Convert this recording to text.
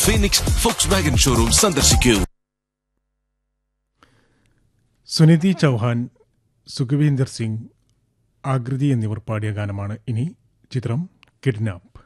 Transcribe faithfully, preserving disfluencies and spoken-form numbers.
Phoenix Volkswagen showroom സന്ദർശിക്കൂ. സുനിധി ചൗഹാൻ, സുഖവീന്ദർ സിംഗ്, ആകൃതി എന്നിവർ പാടിയ ഗാനമാണ് ഇനി. ചിത്രം കിഡ്നാപ്പ്.